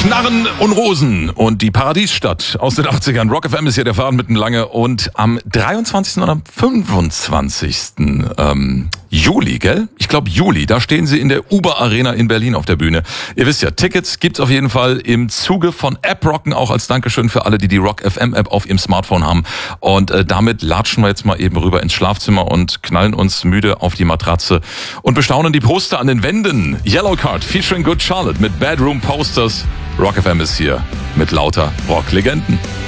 Knarren und Rosen und die Paradiesstadt aus den 80ern. Rock FM ist hier der Faden mitten lange und am 23. und am 25. Juli, gell? Ich glaube Juli, da stehen sie in der Uber Arena in Berlin auf der Bühne. Ihr wisst ja, Tickets gibt's auf jeden Fall im Zuge von App-Rocken, auch als Dankeschön für alle, die die Rock FM App auf ihrem Smartphone haben. Und damit latschen wir jetzt mal eben rüber ins Schlafzimmer und knallen uns müde auf die Matratze und bestaunen die Poster an den Wänden. Yellowcard featuring Good Charlotte mit Bedroom Posters. Rock FM ist hier mit lauter Rocklegenden.